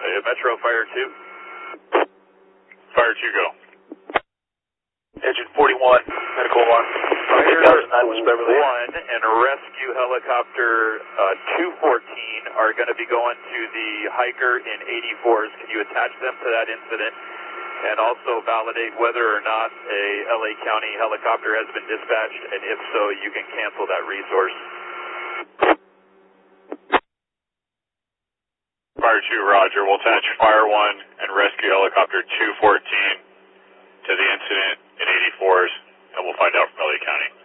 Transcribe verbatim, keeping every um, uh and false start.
Uh, Metro Fire two. Fire two, go. Engine forty-one, medical alarm. Fire eight thousand nine West Beverly. one and rescue helicopter uh, two fourteen are going to be going to the hiker in eighty-fours. Can you attach them to that incident and also validate whether or not a L A County helicopter has been dispatched, and if so, you can cancel that resource. Fire two, roger. We'll attach Fire one and rescue helicopter two fourteen to the incident in eighty-fours, and we'll find out from L A County.